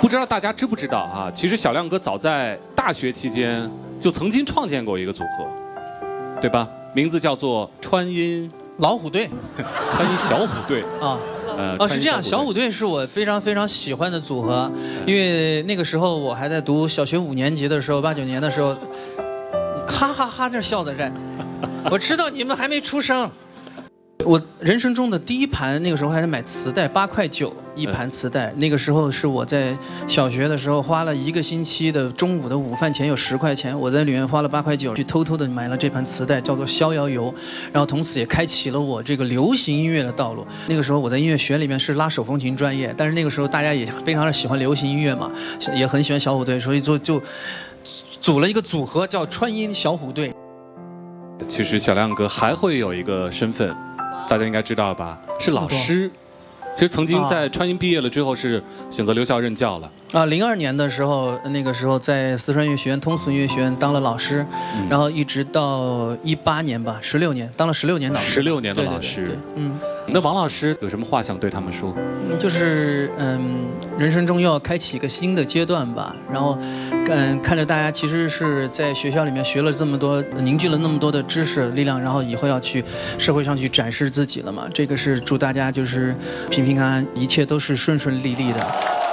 不知道大家知不知道啊？其实小亮哥早在大学期间就曾经创建过一个组合，对吧？名字叫做川音老虎队， 川音小虎队啊。是这样，小虎队是我非常非常喜欢的组合，因为那个时候我还在读小学5年级的时候，8、9年的时候，哈哈哈这笑的在，我知道你们还没出生。我人生中的第一盘，那个时候还是买磁带，8块9一盘磁带。那个时候是我在小学的时候花了1个星期的中午的午饭钱有10块钱，我在里面花了8块9，去偷偷的买了这盘磁带，叫做《逍遥游》，然后从此也开启了我这个流行音乐的道路。那个时候我在音乐学里面是拉手风琴专业，但是那个时候大家也非常的喜欢流行音乐嘛，也很喜欢小虎队，所以就组了一个组合叫川音小虎队。 其实小亮哥还会有一个身份。大家应该知道吧？是老师。其实曾经在川音毕业了之后，是选择留校任教了。 02年的时候，那个时候在四川音乐学院通俗音乐学院当了老师，然后一直到18年吧，16年当了16年老师。 16年的老师。 对， 那王老师有什么话想对他们说？ 就是人生中又要开启一个新的阶段吧。然后，看着大家其实是在学校里面学了这么多，凝聚了那么多的知识力量，然后以后要去社会上去展示自己了嘛。这个是祝大家就是平平安安，一切都是顺顺利利的。